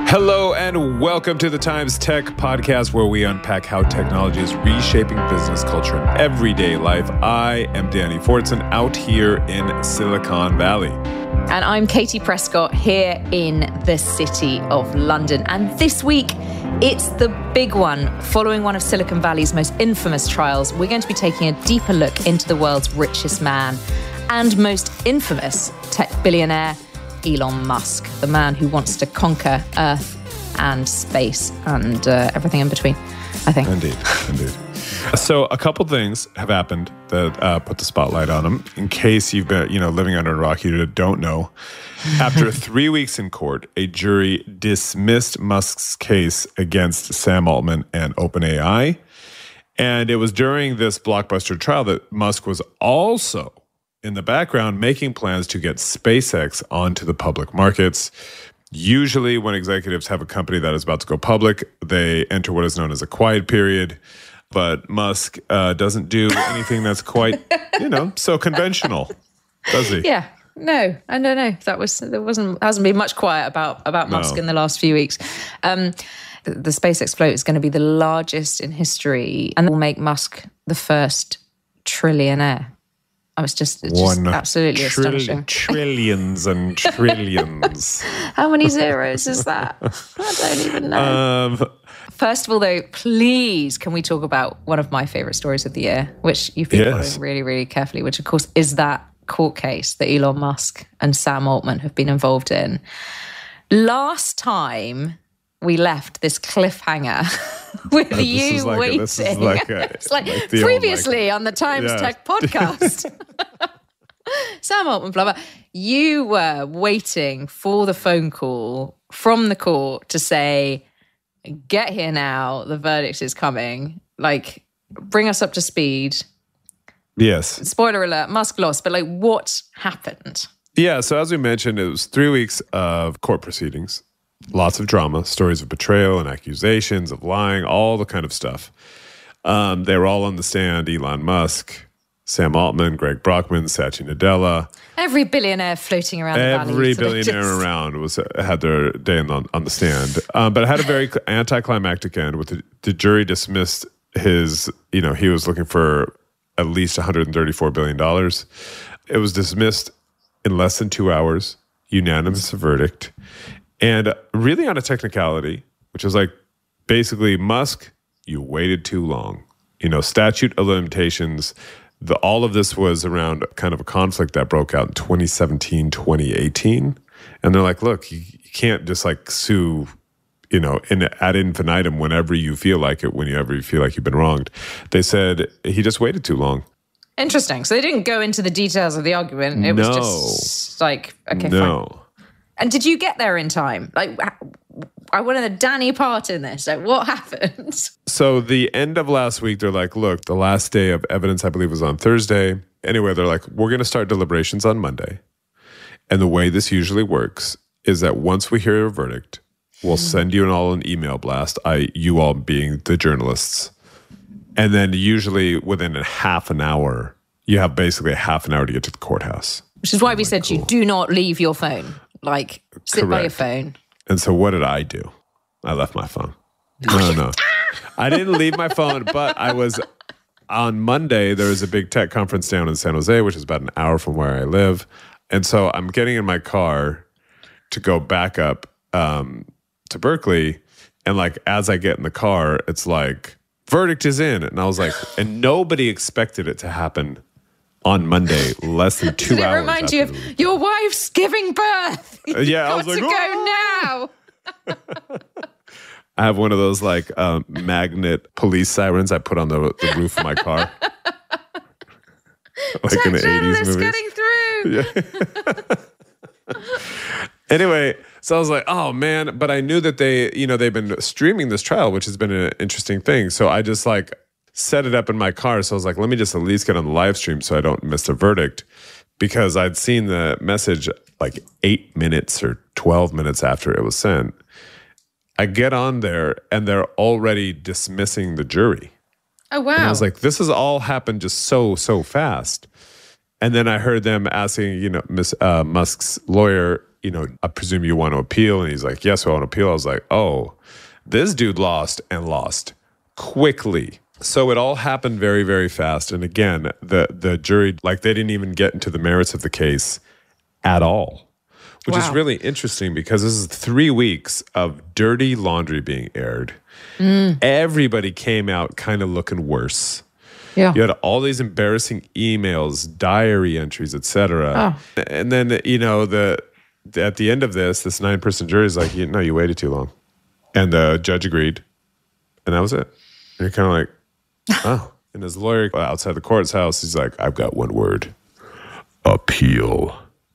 Hello and welcome to the Times Tech Podcast, where we unpack how technology is reshaping business culture and everyday life. I am Danny Fortson, out here in Silicon Valley. And I'm Katie Prescott, here in the city of London. And this week, it's the big one. Following one of Silicon Valley's most infamous trials, we're going to be taking a deeper look into the world's richest man and most infamous tech billionaire, Elon Musk, the man who wants to conquer Earth and space and everything in between, I think. Indeed. So a couple things have happened that put the spotlight on him. In case you've been, living under a rock, you don't know. After 3 weeks in court, a jury dismissed Musk's case against Sam Altman and OpenAI. And it was during this blockbuster trial that Musk was also in the background making plans to get SpaceX onto the public markets. Usually when executives have a company that is about to go public, they enter what is known as a quiet period. But Musk doesn't do anything that's quite, so conventional, does he? Yeah. No, I don't know. Hasn't been much quiet about Musk in the last few weeks. The SpaceX float is going to be the largest in history, and will make Musk the first trillionaire. It's just absolutely astonishing. Trillions and trillions. How many zeros is that? I don't even know. First of all, though, please, can we talk about one of my favorite stories of the year, which you've been following really, really carefully, which, of course, is that court case that Elon Musk and Sam Altman have been involved in. Last time we left this cliffhanger with you waiting. It's like previously on the Times Tech Podcast. Sam Altman, blah, blah. You were waiting for the phone call from the court to say, get here now, the verdict is coming. Like, bring us up to speed. Yes. Spoiler alert, Musk lost, but what happened? Yeah, so as we mentioned, it was 3 weeks of court proceedings. Lots of drama, stories of betrayal and accusations of lying, all the kind of stuff. They were all on the stand, Elon Musk, Sam Altman, Greg Brockman, Satya Nadella. Every billionaire floating around the valley. Every billionaire around had their day on the stand. But it had a very anticlimactic end with the jury dismissed his, he was looking for at least $134 billion. It was dismissed in less than 2 hours, unanimous verdict. And really on a technicality, which is basically, Musk, you waited too long. Statute of limitations, all of this was around kind of a conflict that broke out in 2017, 2018. And they're like, look, you can't just sue, ad infinitum whenever you feel like it, whenever you feel like you've been wronged. They said he just waited too long. Interesting. So they didn't go into the details of the argument. It was just okay, fine. And did you get there in time? I wanted a Danny part in this. What happened? So the end of last week, they're like, look, the last day of evidence, I believe, was on Thursday. Anyway, they're like, we're going to start deliberations on Monday. And the way this usually works is that once we hear a verdict, we'll send you an email blast, you all being the journalists. And then usually within a half an hour, you have basically a half an hour to get to the courthouse. Which is why we said to you, do not leave your phone. Sit by your phone. And so what did I do? I left my phone. No. I didn't leave my phone, but I was on Monday. There was a big tech conference down in San Jose, which is about an hour from where I live. And so I'm getting in my car to go back up to Berkeley. And as I get in the car, it's verdict is in. And I was and nobody expected it to happen on Monday, less than 2 hours. Does it remind you of your wife's giving birth? Yeah, I was to go now. I have one of those magnet police sirens I put on the roof of my car. In the 80s movies. Getting through. Yeah. Anyway, so I was like, oh man, but I knew that they've been streaming this trial, which has been an interesting thing. So I just set it up in my car. So I was like, let me just at least get on the live stream so I don't miss the verdict, because I'd seen the message 8 minutes or 12 minutes after it was sent. I get on there and they're already dismissing the jury. Oh, wow. And I was like, this has all happened just so fast. And then I heard them asking, Musk's lawyer, I presume you want to appeal. And he's like, yes, I want to appeal. I was like, oh, this dude lost and lost quickly. So it all happened very, very fast. And again, the jury, like, they didn't even get into the merits of the case at all, which is really interesting because this is 3 weeks of dirty laundry being aired. Everybody came out kind of looking worse. Yeah. You had all these embarrassing emails, diary entries, etc. And then, at the end of this 9-person jury is like, no, you waited too long. And the judge agreed. And that was it. And you're kind of like, oh. And his lawyer outside the court's house, he's like, I've got one word. Appeal.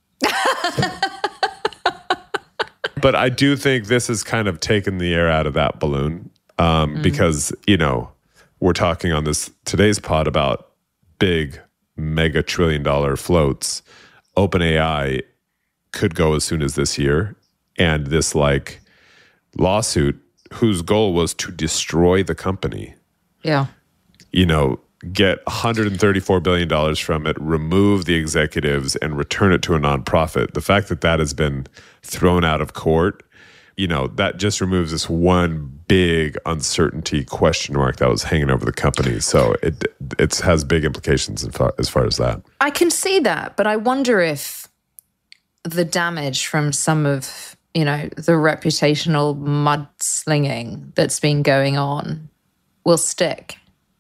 But I do think this has kind of taken the air out of that balloon because, we're talking on today's pod about big mega $1 trillion floats. OpenAI could go as soon as this year. And this lawsuit whose goal was to destroy the company. Yeah. Get $134 billion from it, remove the executives, and return it to a nonprofit. The fact that has been thrown out of court, that just removes this one big uncertainty question mark that was hanging over the company. So it has big implications as far as that. I can see that, but I wonder if the damage from some of, the reputational mudslinging that's been going on will stick.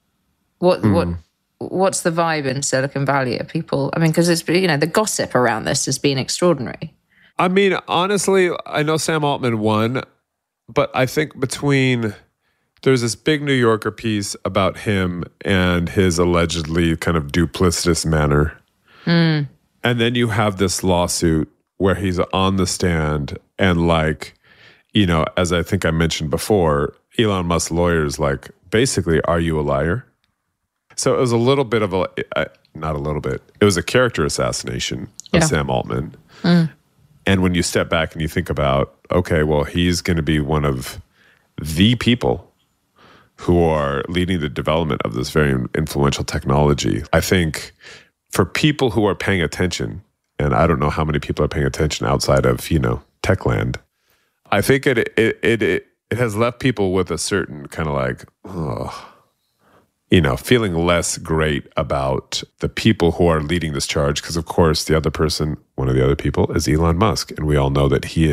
What's the vibe in Silicon Valley? Are people, because it's, the gossip around this has been extraordinary. Honestly, I know Sam Altman won, but I think there's this big New Yorker piece about him and his allegedly kind of duplicitous manner. And then you have this lawsuit where he's on the stand and as I think I mentioned before, Elon Musk's lawyers basically, are you a liar? So it was a little bit of not a little bit, it was a character assassination of Sam Altman. And when you step back and you think about, okay, well, he's going to be one of the people who are leading the development of this very influential technology. I think for people who are paying attention, and I don't know how many people are paying attention outside of, tech land, I think it has left people with a certain kind of feeling less great about the people who are leading this charge. Because, of course, one of the other people is Elon Musk. And we all know that he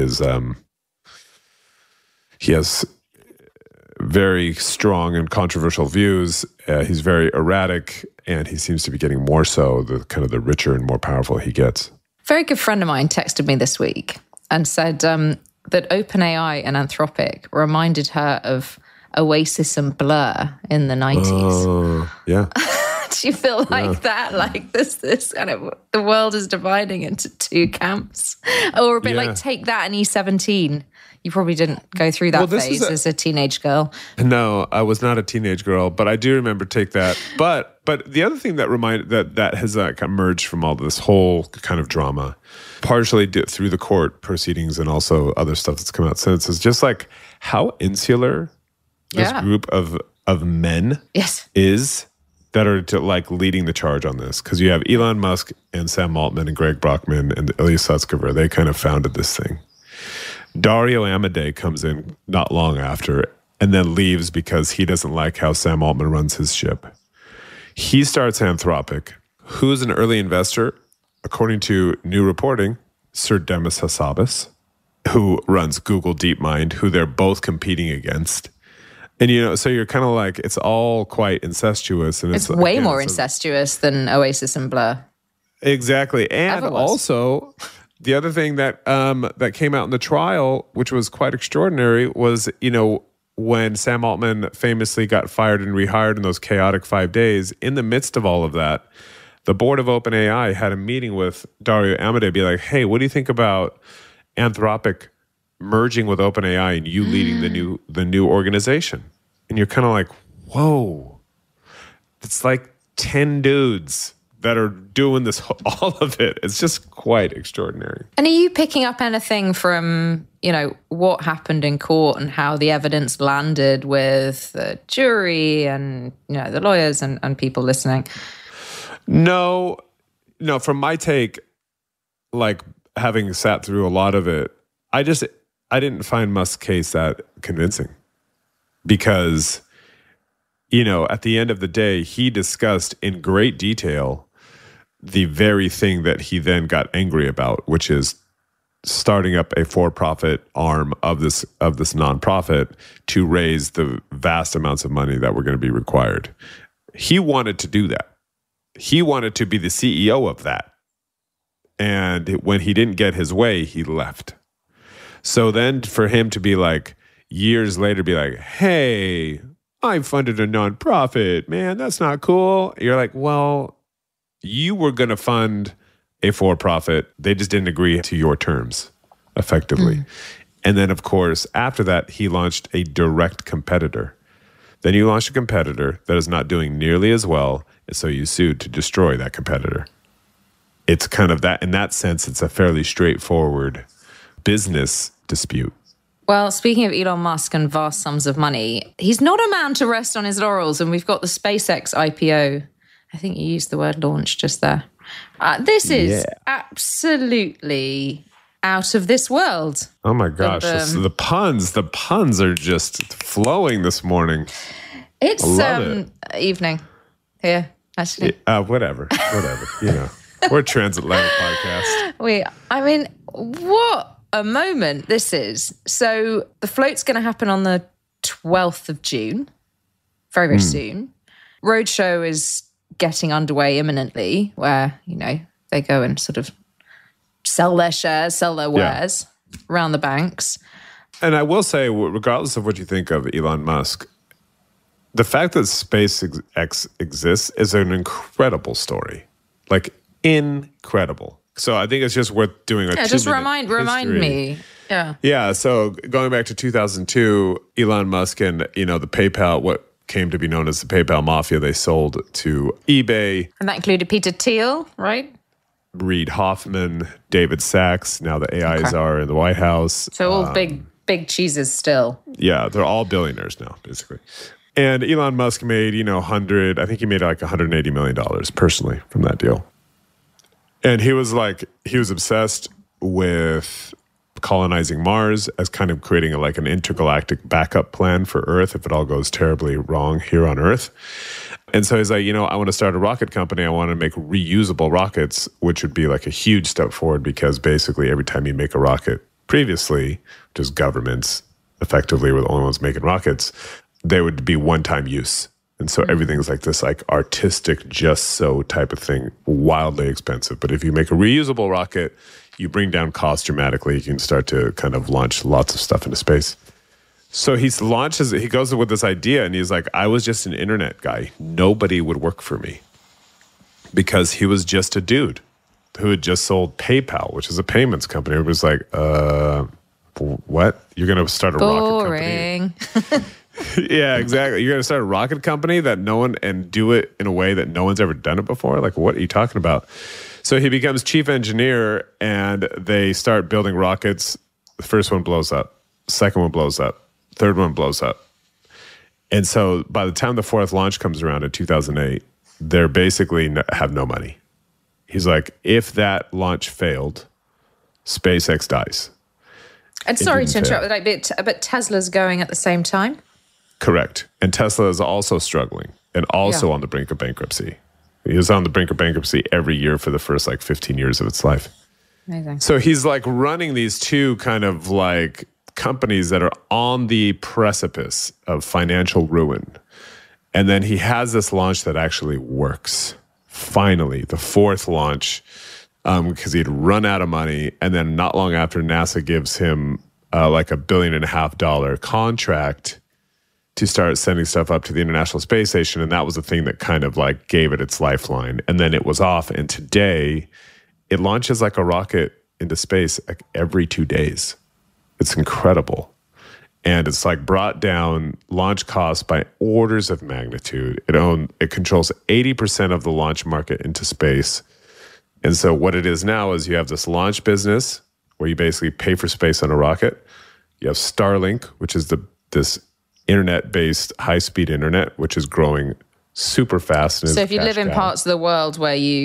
has very strong and controversial views. He's very erratic, and he seems to be getting more so the richer and more powerful he gets. A very good friend of mine texted me this week and said that OpenAI and Anthropic reminded her of Oasis and Blur in the 90s. Yeah. Do you feel like that? Like this kind of, the world is dividing into two camps? Or a bit like Take That and E17. You probably didn't go through that phase as a teenage girl. No, I was not a teenage girl, but I do remember Take That. But the other thing that has emerged from all this whole kind of drama, partially through the court proceedings and also other stuff that's come out since, is just how insular this group of men is that are leading the charge on this. Because you have Elon Musk and Sam Altman and Greg Brockman and Ilya Sutskever. They kind of founded this thing. Dario Amodei comes in not long after and then leaves because he doesn't like how Sam Altman runs his ship. He starts Anthropic. Who's an early investor? According to new reporting, Sir Demis Hassabis, who runs Google DeepMind, who they're both competing against. And, so you're kind of it's all quite incestuous. And it's way more incestuous than Oasis and Blur. Exactly. And also, the other thing that came out in the trial, which was quite extraordinary, was, when Sam Altman famously got fired and rehired in those chaotic 5 days, in the midst of all of that, the board of OpenAI had a meeting with Dario Amodei, be like, hey, what do you think about Anthropic merging with OpenAI and you leading the new organization? And you're kind of whoa, it's 10 dudes that are doing this, all of it. It's just quite extraordinary. And are you picking up anything from, what happened in court and how the evidence landed with the jury and, the lawyers and people listening? No, from my take, having sat through a lot of it, I didn't find Musk's case that convincing because, at the end of the day, he discussed in great detail the very thing that he then got angry about, which is starting up a for-profit arm of this nonprofit to raise the vast amounts of money that were going to be required. He wanted to do that. He wanted to be the CEO of that. And when he didn't get his way, he left. So then for him to be like, years later, be like, hey, I funded a nonprofit, man, that's not cool. You're like, well, you were going to fund a for-profit. They just didn't agree to your terms, effectively. And then, of course, after that, he launched a direct competitor. Then you launched a competitor that is not doing nearly as well, and so you sued to destroy that competitor. It's kind of that, in that sense, it's a fairly straightforward business dispute. Well, speaking of Elon Musk and vast sums of money, he's not a man to rest on his laurels, and we've got the SpaceX IPO. I think you used the word launch just there. This is absolutely out of this world. Oh my gosh, the puns are just flowing this morning. It's evening here, actually. Whatever. We're a transatlantic podcast. What a moment this is. So the float's going to happen on the 12th of June, very, very soon. Roadshow is getting underway imminently, where, they go and sort of sell their shares, sell their wares around the banks. And I will say, regardless of what you think of Elon Musk, the fact that SpaceX exists is an incredible story. Like, incredible. So I think it's just worth doing a 2-minute just remind me. Yeah, so going back to 2002, Elon Musk and, the PayPal, what came to be known as the PayPal Mafia, they sold to eBay. And that included Peter Thiel, right? Reid Hoffman, David Sachs, now the AI czar in the White House. So all big cheeses still. Yeah, they're all billionaires now, basically. And Elon Musk made, I think he made like $180 million personally from that deal. And he was obsessed with colonizing Mars as kind of creating an intergalactic backup plan for Earth if it all goes terribly wrong here on Earth. And so he's like, I want to start a rocket company. I want to make reusable rockets, which would be like a huge step forward because basically every time you make a rocket previously, which is governments effectively were the only ones making rockets, they would be one-time use. And so everything's like this artistic, just so type of thing, wildly expensive. But if you make a reusable rocket, you bring down costs dramatically. You can start to kind of launch lots of stuff into space. So he goes with this idea and he's like, I was just an internet guy. Nobody would work for me because he was just a dude who had just sold PayPal, which is a payments company. Everybody's like, what? You're going to start a rocket company? Yeah, exactly. You're going to start a rocket company and do it in a way that no one's ever done it before? Like, what are you talking about? So he becomes chief engineer and they start building rockets. The first one blows up. Second one blows up. Third one blows up. And so by the time the fourth launch comes around in 2008, they're basically have no money. He's like, if that launch failed, SpaceX dies. And sorry to interrupt, but Tesla's going at the same time? Correct. And Tesla is also struggling and also on the brink of bankruptcy. He was on the brink of bankruptcy every year for the first 15 years of its life. Amazing. So he's running these two kind of companies that are on the precipice of financial ruin. And then he has this launch that actually works. Finally, the fourth launch, because he'd run out of money. And then not long after, NASA gives him $1.5 billion contract to start sending stuff up to the International Space Station. And that was the thing that kind of gave it its lifeline. And then it was off. And today it launches like a rocket into space every 2 days. It's incredible. And it's brought down launch costs by orders of magnitude. It controls 80% of the launch market into space. And so what it is now is you have this launch business where you basically pay for space on a rocket. You have Starlink, which is this internet-based high-speed internet, which is growing super fast. So if you live in parts of the world where you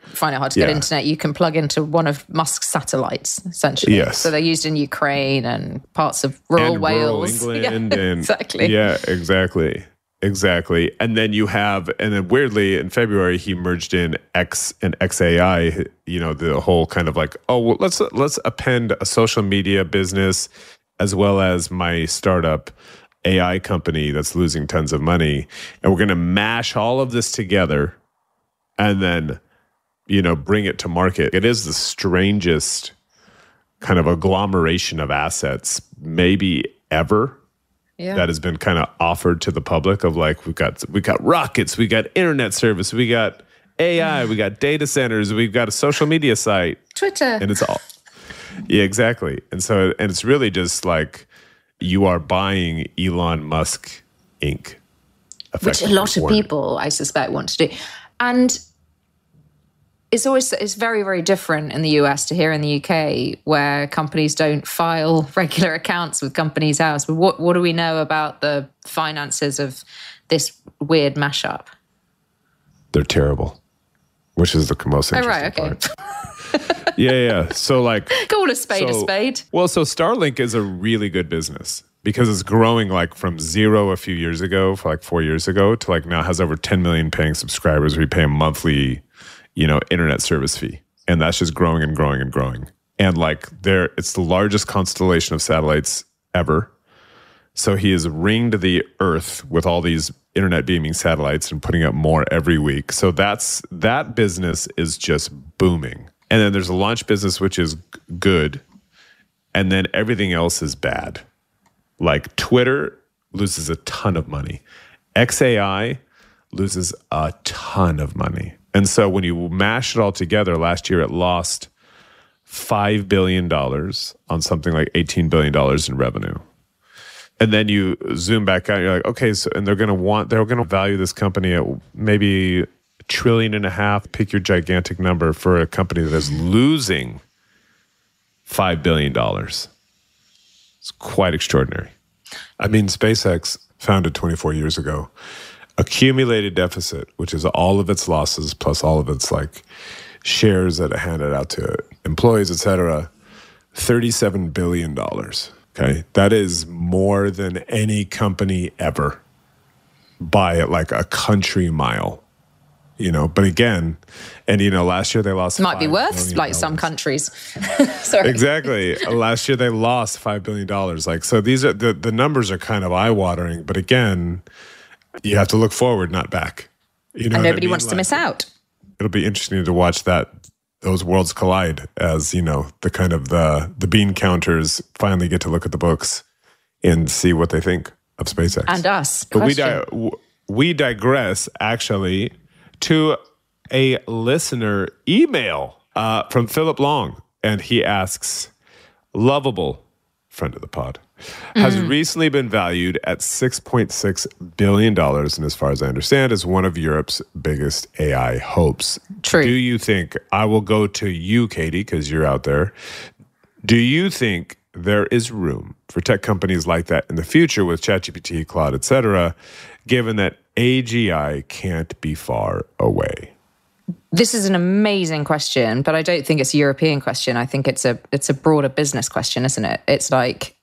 find it hard to get internet, you can plug into one of Musk's satellites, essentially. Yes. So they're used in Ukraine and parts of rural Wales. Rural England. And, exactly. Yeah, exactly. Exactly. And then weirdly in February, he merged in X and XAI, the whole kind of like, let's append a social media business as well as my startup AI company that's losing tons of money. And we're going to mash all of this together and then, bring it to market. It is the strangest kind of agglomeration of assets maybe ever. Yeah. That has been kind of offered to the public of like, we got rockets, we got internet service, we got AI, we got data centers, we've got a social media site. Twitter. And it's all, yeah, exactly. And it's really just like you are buying Elon Musk Inc. Which a lot of people, I suspect, want to do. And it's very, very different in the US to here in the UK, where companies don't file regular accounts with Companies House. But what do we know about the finances of this weird mashup? They're terrible, which is the most interesting part. Yeah. So call a spade a spade. Well, so Starlink is a really good business because it's growing like from zero a few years ago, for like 4 years ago, to like now has over 10 million paying subscribers. We pay a monthly internet service fee. And that's just growing and growing and growing. And it's the largest constellation of satellites ever. So he has ringed the Earth with all these internet beaming satellites and putting up more every week. So that business is just booming. And then there's a launch business, which is good. And then everything else is bad. Like Twitter loses a ton of money. XAI loses a ton of money. And so when you mash it all together, last year it lost $5 billion on something like $18 billion in revenue. And then you zoom back out, and you're like, okay, so and they're going to value this company at maybe $1.5 trillion. Pick your gigantic number for a company that is losing $5 billion. It's quite extraordinary. I mean, SpaceX, founded 24 years ago, accumulated deficit, which is all of its losses plus all of its shares that it handed out to employees, et cetera, $37 billion. Okay. That is more than any company ever by a country mile. But again, and last year they lost. Might be worth some countries. Sorry. Exactly. Last year they lost $5 billion. So these are the numbers are kind of eye-watering, but again, you have to look forward, not back. And nobody wants to miss out. It'll be interesting to watch those worlds collide as, the kind of the bean counters finally get to look at the books and see what they think of SpaceX. And us. But we digress, actually, to a listener email from Philip Long. And he asks, Lovable, friend of the pod, has recently been valued at $6.6 billion. And as far as I understand, is one of Europe's biggest AI hopes. True. Do you think, I will go to you, Katie, because you're out there. Do you think there is room for tech companies like that in the future with ChatGPT, Claude, et cetera, given that AGI can't be far away? This is an amazing question, but I don't think it's a European question. I think it's a broader business question, isn't it? It's like,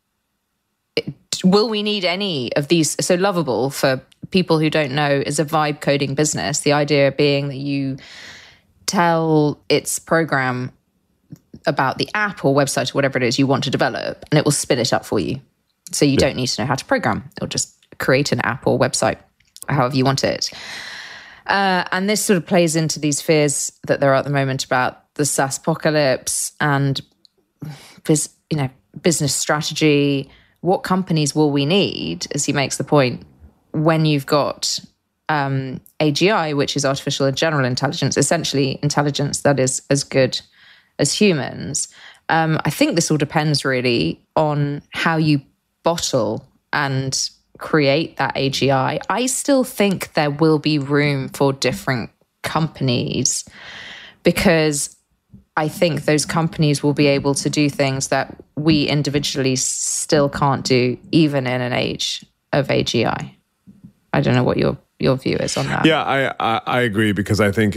will we need any of these? So Lovable, for people who don't know, is a vibe coding business. The idea being that you tell its program about the app or website or whatever it is you want to develop, and it will spin it up for you. So you don't need to know how to program. It'll just create an app or website however you want it. And this sort of plays into these fears that there are at the moment about the SaaS apocalypse and business strategy. What companies will we need, as he makes the point, when you've got AGI, which is artificial and general intelligence, essentially intelligence that is as good as humans. I think this all depends really on how you bottle and create that AGI. I still think there will be room for different companies because I think those companies will be able to do things that we individually still can't do, even in an age of AGI. I don't know what your your view is on that. Yeah, I agree, because I think,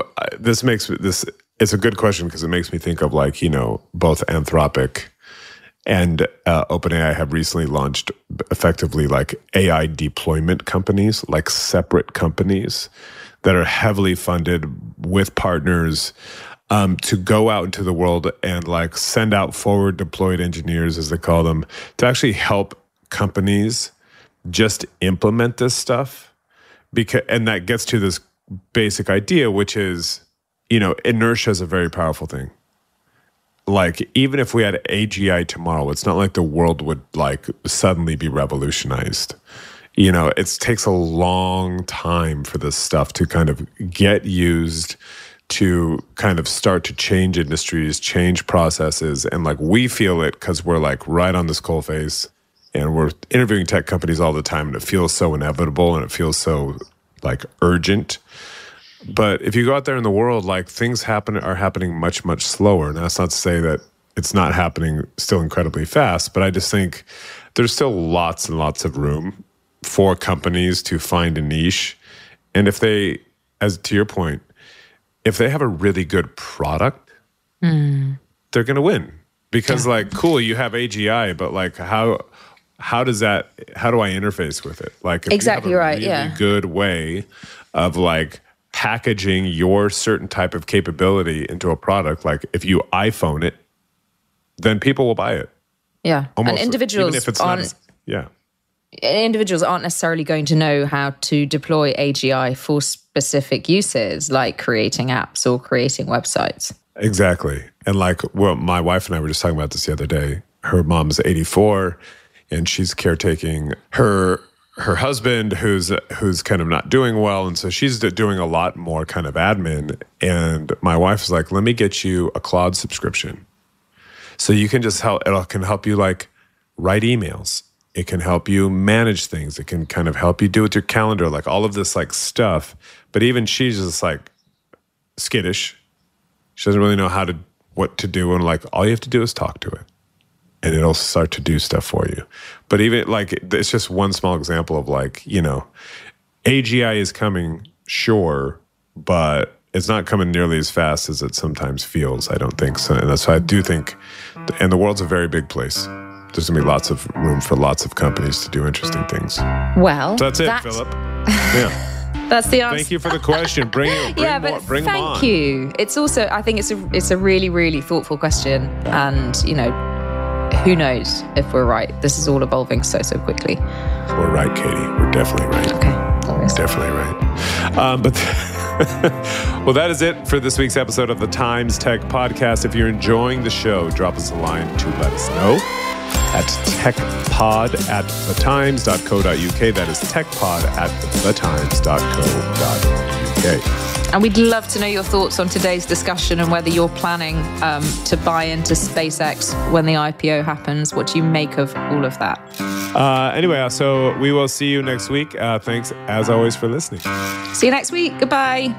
it's a good question, because it makes me think of like, both Anthropic and OpenAI have recently launched effectively like AI deployment companies, like separate companies that are heavily funded with partners to go out into the world and like send out forward deployed engineers, as they call them, to actually help companies just implement this stuff. And that gets to this basic idea, which is, inertia is a very powerful thing. Like, even if we had AGI tomorrow, it's not like the world would like suddenly be revolutionized. It takes a long time for this stuff to kind of get used, to kind of start to change industries, change processes. And like, we feel it because we're like right on this coalface, and we're interviewing tech companies all the time, and it feels so inevitable, and it feels so like urgent. But if you go out there in the world, like, things are happening much, much slower. And that's not to say that it's not happening still incredibly fast, but I just think there's still lots and lots of room for companies to find a niche. And if they, as to your point, if they have a really good product, they're going to win. Because like, cool, you have AGI, but like, how do I interface with it? Like, if exactly you have a right. really Yeah. good way of like packaging your certain type of capability into a product, like if you iPhone it, then people will buy it. Yeah. Almost, and individuals even if it's aren't, individuals aren't necessarily going to know how to deploy AGI for specific uses, like creating apps or creating websites. Exactly. And like, well, my wife and I were just talking about this the other day. Her mom's 84, and she's caretaking her husband who's kind of not doing well, and so she's doing a lot more kind of admin. And my wife is like, let me get you a Claude subscription, so you can just it can help you like write emails, it can help you manage things, it can kind of help you do with your calendar, like all of this like stuff. But even she's just like skittish, she doesn't really know what to do, and like, all you have to do is talk to it, and it'll start to do stuff for you. But even like, it's just one small example of like, AGI is coming, sure, but it's not coming nearly as fast as it sometimes feels, I don't think. So, and that's why I do think, and the world's a very big place. There's going to be lots of room for lots of companies to do interesting things. Well, so that's it, Philip. Yeah. That's the answer. Thank you for the question. Bring them on. Thank you. It's also, I think it's a really, really thoughtful question. And, who knows if we're right? This is all evolving so quickly. We're right, Katie. We're definitely right. Okay. Always. Definitely right. Well, that is it for this week's episode of the Times Tech Podcast. If you're enjoying the show, drop us a line to let us know at techpod@thetimes.co.uk. That is techpod@thetimes.co.uk. And we'd love to know your thoughts on today's discussion and whether you're planning to buy into SpaceX when the IPO happens. What do you make of all of that? Anyway, so we will see you next week. Thanks, as always, for listening. See you next week. Goodbye.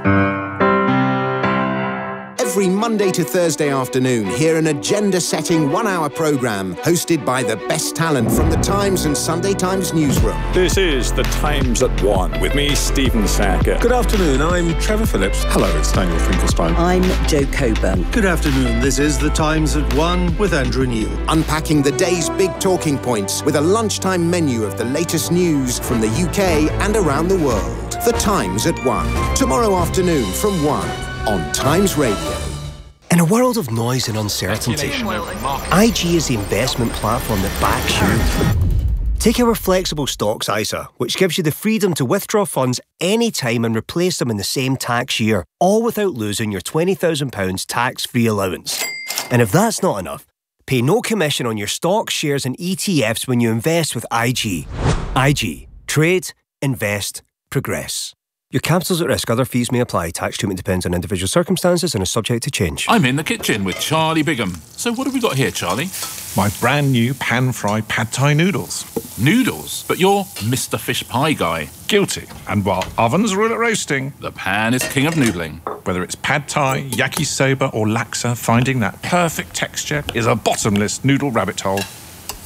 Every Monday to Thursday afternoon, hear an agenda-setting one-hour programme hosted by the best talent from the Times and Sunday Times newsroom. This is The Times at 1 with me, Stephen Sacker. Good afternoon, I'm Trevor Phillips. Hello, it's Daniel Finkelstein. I'm Jo Coburn. Good afternoon, this is The Times at 1 with Andrew Neil. Unpacking the day's big talking points with a lunchtime menu of the latest news from the UK and around the world. The Times at 1. Tomorrow afternoon from 1 on Times Radio. In a world of noise and uncertainty, IG is the investment platform that backs you. Take our flexible stocks ISA, which gives you the freedom to withdraw funds anytime and replace them in the same tax year, all without losing your £20,000 tax-free allowance. And if that's not enough, pay no commission on your stocks, shares and ETFs when you invest with IG. IG. Trade, invest, progress. Your capital's at risk. Other fees may apply. Tax treatment depends on individual circumstances and is subject to change. I'm in the kitchen with Charlie Bigham. So what have we got here, Charlie? My brand new pan-fried pad thai noodles. Noodles? But you're Mr. Fish Pie guy. Guilty. And while ovens rule at roasting, the pan is king of noodling. Whether it's pad thai, yakisoba or laksa, finding that perfect texture is a bottomless noodle rabbit hole.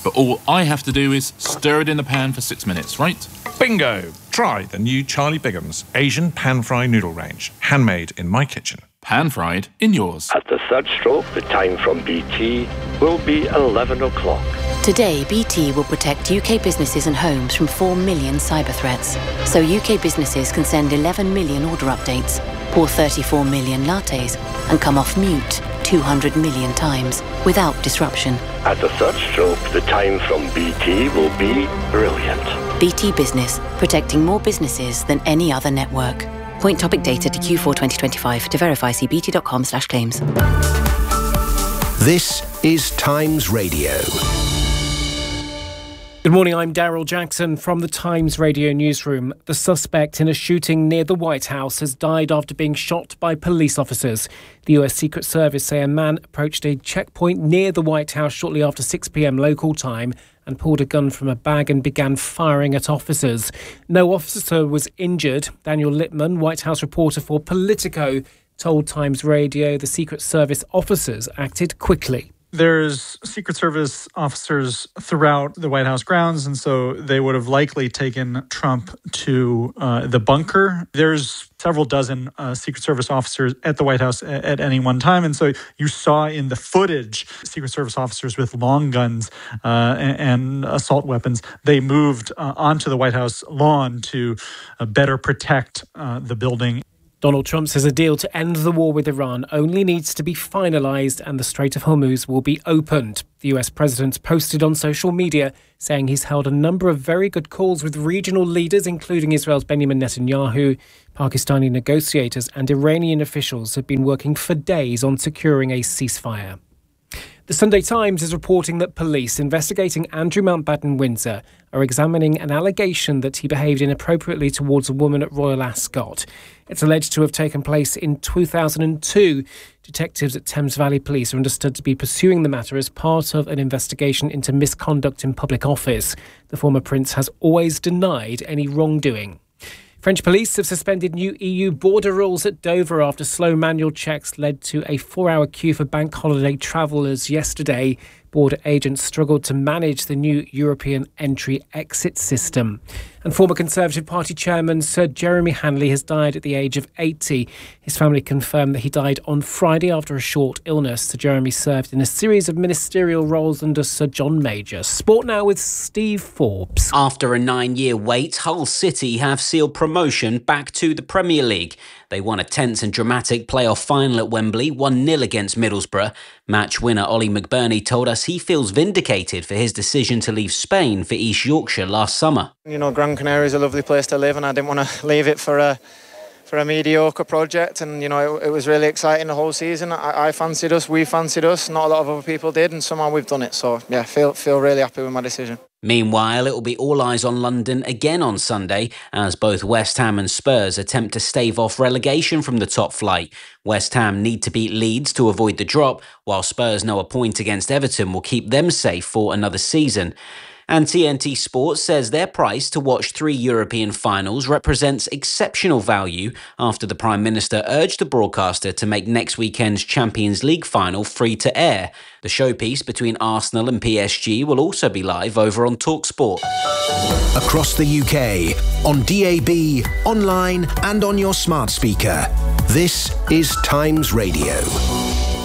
But all I have to do is stir it in the pan for 6 minutes, right? Bingo! Try the new Charlie Bigham's Asian pan-fry noodle range, handmade in my kitchen. Pan-fried in yours. At the third stroke, the time from BT will be 11 o'clock. Today, BT will protect UK businesses and homes from 4 million cyber threats. So UK businesses can send 11 million order updates, pour 34 million lattes, and come off mute 200 million times without disruption. At the third stroke, the time from BT will be brilliant. BT Business, protecting more businesses than any other network. Point topic data to Q4 2025. To verify, see bt.com/claims. This is Times Radio. Good morning, I'm Daryl Jackson from the Times Radio newsroom. The suspect in a shooting near the White House has died after being shot by police officers. The US Secret Service say a man approached a checkpoint near the White House shortly after 6 p.m. local time and pulled a gun from a bag and began firing at officers. No officer was injured. Daniel Lippman, White House reporter for Politico, told Times Radio the Secret Service officers acted quickly. There's Secret Service officers throughout the White House grounds, and so they would have likely taken Trump to the bunker. There's several dozen Secret Service officers at the White House at any one time, and so you saw in the footage Secret Service officers with long guns and assault weapons. They moved onto the White House lawn to better protect the building. Donald Trump says a deal to end the war with Iran only needs to be finalised and the Strait of Hormuz will be opened. The US president posted on social media saying he's held a number of very good calls with regional leaders, including Israel's Benjamin Netanyahu. Pakistani negotiators and Iranian officials have been working for days on securing a ceasefire. The Sunday Times is reporting that police investigating Andrew Mountbatten Windsor are examining an allegation that he behaved inappropriately towards a woman at Royal Ascot. It's alleged to have taken place in 2002. Detectives at Thames Valley Police are understood to be pursuing the matter as part of an investigation into misconduct in public office. The former prince has always denied any wrongdoing. French police have suspended new EU border rules at Dover after slow manual checks led to a 4-hour queue for bank holiday travellers yesterday. Border agents struggled to manage the new European entry-exit system. And former Conservative Party chairman Sir Jeremy Hanley has died at the age of 80. His family confirmed that he died on Friday after a short illness. Sir Jeremy served in a series of ministerial roles under Sir John Major. Sport now with Steve Forbes. After a 9-year wait, Hull City have sealed promotion back to the Premier League. They won a tense and dramatic playoff final at Wembley, 1-0 against Middlesbrough. Match winner Ollie McBurney told us he feels vindicated for his decision to leave Spain for East Yorkshire last summer. You know, Gran Canaria is a lovely place to live and I didn't want to leave it for a mediocre project, and you know it was really exciting the whole season. I fancied us, we fancied us, not a lot of other people did, and somehow we've done it. So yeah, feel really happy with my decision. Meanwhile, it will be all eyes on London again on Sunday as both West Ham and Spurs attempt to stave off relegation from the top flight. West Ham need to beat Leeds to avoid the drop, while Spurs know a point against Everton will keep them safe for another season. And TNT Sports says their price to watch 3 European finals represents exceptional value after the Prime Minister urged the broadcaster to make next weekend's Champions League final free to air. The showpiece between Arsenal and PSG will also be live over on TalkSport. Across the UK, on DAB, online and on your smart speaker. This is Times Radio.